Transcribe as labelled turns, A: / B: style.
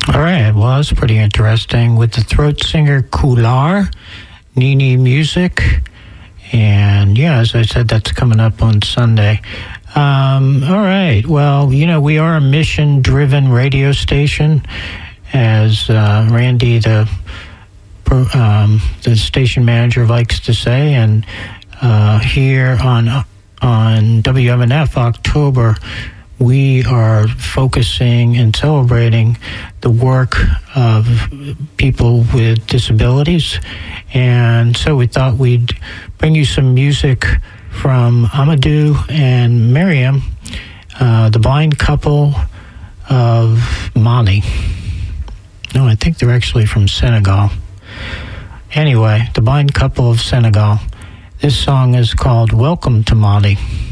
A: All right, well, that's pretty interesting. With the throat singer Kular, Nini Music, and yeah, as I said, that's coming up on Sunday. All right, well, we are a mission-driven radio station, as Randy, the station manager, likes to say, and here on WMNF October, we are focusing and celebrating the work of people with disabilities. And so we thought we'd bring you some music from Amadou and Miriam, the blind couple of Mali. No, I think they're actually from Senegal. Anyway, the blind couple of Senegal. This song is called Welcome to Mali.